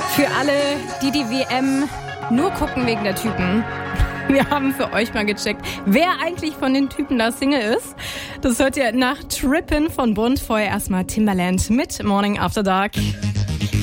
Für alle, die die WM nur gucken wegen der Typen. Wir haben für euch mal gecheckt, wer eigentlich von den Typen da Single ist. Das hört ihr nach Trippin' von Bund. Vorher erstmal Timbaland mit Morning After Dark.